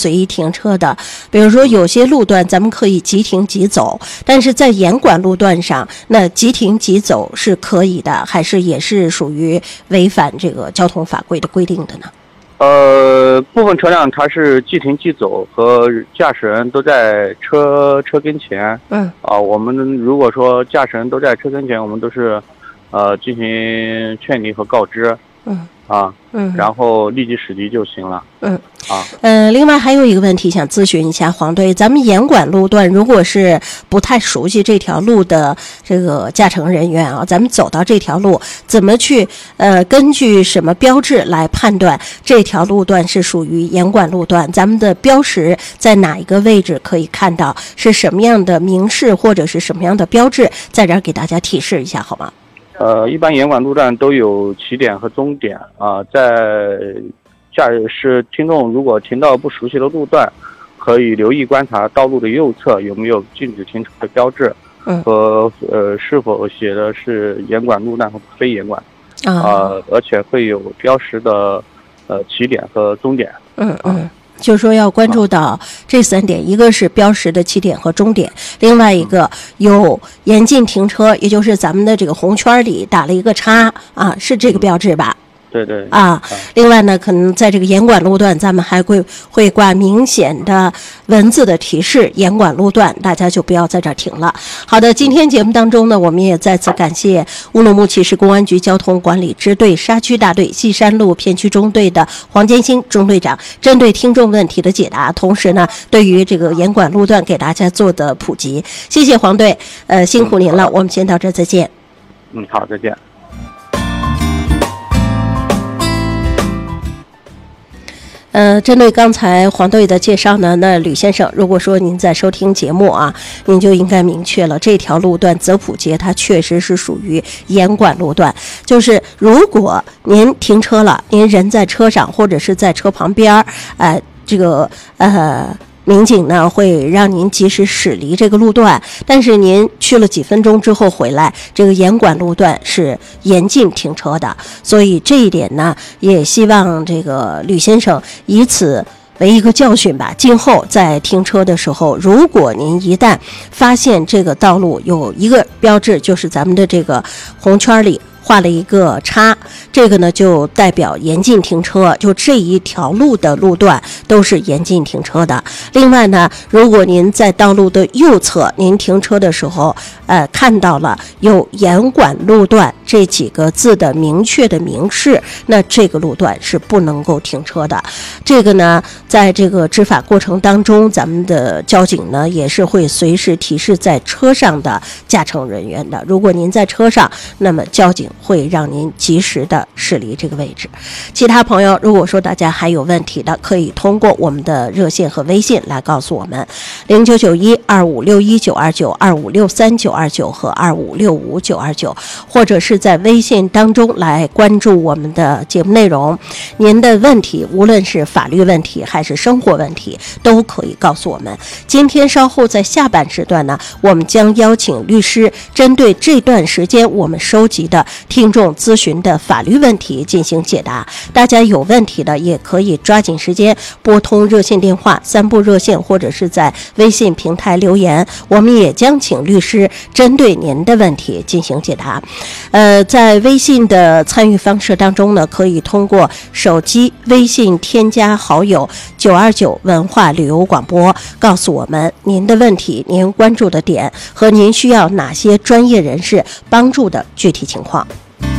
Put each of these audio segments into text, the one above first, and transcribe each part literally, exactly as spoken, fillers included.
随意停车的。比如说有些路段咱们可以即停即走，但是在严管路段上，那即停即走是可以的，还是也是属于违反这个交通法规的规定的呢？ 呃，部分车辆它是即停即走，和驾驶人都在车车跟前。嗯。啊，我们如果说驾驶人都在车跟前，我们都是，呃，进行劝离和告知。嗯。啊。嗯。然后立即驶离就行了。嗯。啊。 呃，另外还有一个问题想咨询一下黄队，咱们严管路段如果是不太熟悉这条路的这个驾乘人员啊，咱们走到这条路，怎么去呃根据什么标志来判断这条路段是属于严管路段？咱们的标识在哪一个位置可以看到？是什么样的明示或者是什么样的标志？在这儿给大家提示一下好吗？ 呃，一般严管路段都有起点和终点啊，在驾驶听众如果停到不熟悉的路段，可以留意观察道路的右侧有没有禁止停车的标志，嗯，和呃是否写的是严管路段和非严管，啊、呃，而且会有标识的呃起点和终点， 嗯嗯。就是说要关注到这三点，一个是标识的起点和终点，另外一个有严禁停车，也就是咱们的这个红圈里打了一个叉啊，是这个标志吧？ 对对啊，另外呢，可能在这个严管路段，咱们还会会挂明显的文字的提示，严管路段，大家就不要在这儿停了。好的，今天节目当中呢，我们也再次感谢乌鲁木齐市公安局交通管理支队沙区大队西山路片区中队的黄建新中队长针对听众问题的解答，同时呢，对于这个严管路段给大家做的普及，谢谢黄队，呃，辛苦您了，我们先到这儿，再见。 嗯，好，再见。 呃，针对刚才黄队的介绍呢，那吕先生，如果说您在收听节目啊，您就应该明确了，这条路段泽普街它确实是属于严管路段。就是如果您停车了，您人在车上或者是在车旁边，呃，这个呃。民警呢会让您及时驶离这个路段，但是您去了几分钟之后回来，这个严管路段是严禁停车的，所以这一点呢，也希望这个吕先生以此为一个教训吧。今后在停车的时候，如果您一旦发现这个道路有一个标志，就是咱们的这个红圈里画了一个叉，这个呢就代表严禁停车，就这一条路的路段都是严禁停车的。另外呢，如果您在道路的右侧，您停车的时候，呃，看到了有严管路段这几个字的明确的明示，那这个路段是不能够停车的。这个呢，在这个执法过程当中，咱们的交警呢也是会随时提示在车上的驾乘人员的。如果您在车上，那么交警会让您及时的驶离这个位置。其他朋友，如果说大家还有问题的，可以通过我们的热线和微信来告诉我们，零九九一二五六一九二九、二五六三九二九和二五六五九二九，或者是在微信当中来关注我们的节目内容。您的问题，无论是法律问题还是生活问题，都可以告诉我们。今天稍后在下半时段呢，我们将邀请律师针对这段时间我们收集的听众咨询的法律问题进行解答。大家有问题的也可以抓紧时间拨通热线电话三部热线，或者是在微信平台留言，我们也将请律师针对您的问题进行解答。呃，在微信的参与方式当中呢，可以通过手机微信添加好友九二九文化旅游广播，告诉我们您的问题、您关注的点和您需要哪些专业人士帮助的具体情况。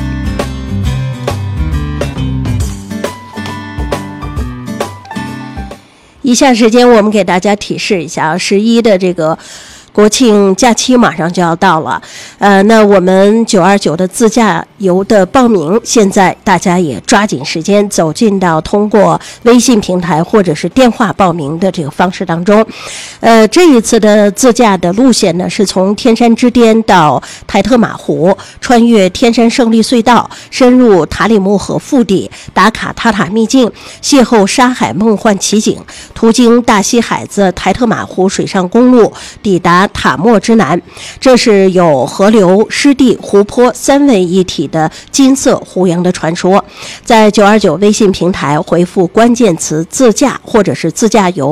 以下时间我们给大家提示一下，十一的这个国庆假期马上就要到了，呃，那我们九二九的自驾游的报名，现在大家也抓紧时间走进到通过微信平台或者是电话报名的这个方式当中。呃，这一次的自驾的路线呢，是从天山之巅到台特玛湖，穿越天山胜利隧道，深入塔里木河腹地，打卡塔塔秘境，邂逅沙海梦幻奇景，途经大西海子台特玛湖水上公路，抵达塔莫之南。这是有河流、湿地、湖泊三位一体的金色湖洋的传说。在九二九微信平台回复关键词自驾或者是自驾游